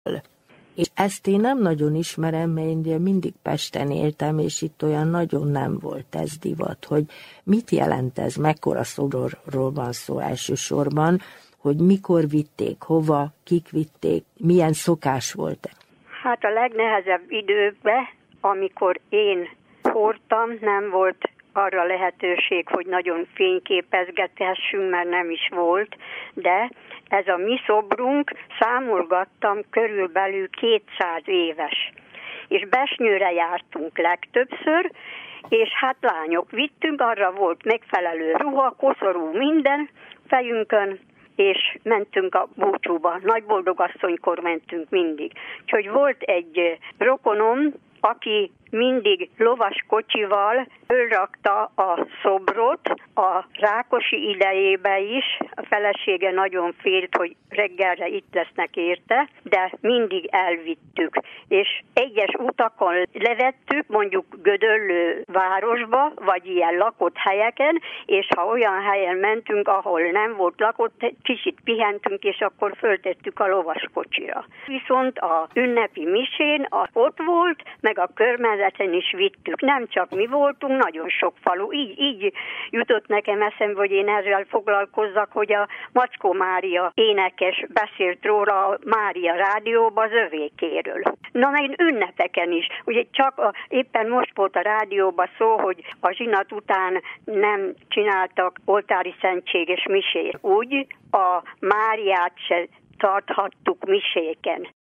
És ezt én nem nagyon ismerem, mert én mindig Pesten éltem, és itt olyan nagyon nem volt ez divat, hogy mit jelent ez, mekkora szobrról van szó elsősorban, hogy mikor vitték, hova, kik vitték, milyen szokás volt. Hát a legnehezebb időben, amikor én hordtam, nem volt arra lehetőség, hogy nagyon fényképezgethessünk, mert nem is volt, de ez a mi szobrunk, számolgattam, körülbelül 200 éves. És Besnyőre jártunk legtöbbször, és hát lányok vittünk, arra volt megfelelő ruha, koszorú, minden fejünkön, és mentünk a búcsúba. Nagyboldogasszonykor mentünk mindig. Úgyhogy volt egy rokonom, aki mindig lovas kocsival fölrakta a szobrot a Rákosi idejébe is. A felesége nagyon félt, hogy reggelre itt lesznek érte, de mindig elvittük. És egyes utakon levettük, mondjuk Gödöllő városba, vagy ilyen lakott helyeken, és ha olyan helyen mentünk, ahol nem volt lakott, kicsit pihentünk, és akkor föltettük a lovas kocsira. Viszont a ünnepi misén ott volt, meg a körmezeten is vittük. Nem csak mi voltunk, nagyon sok falu. Így jutott nekem eszembe, hogy én ezzel foglalkozzak, hogy a Macskó Mária énekes beszélt róla a Mária rádióba az övékéről. Na meg ünnepeken is. Ugye csak éppen most volt a rádióban szó, hogy a zsinat után nem csináltak oltári szentséges misét. Úgy a Máriát se tarthattuk miséken.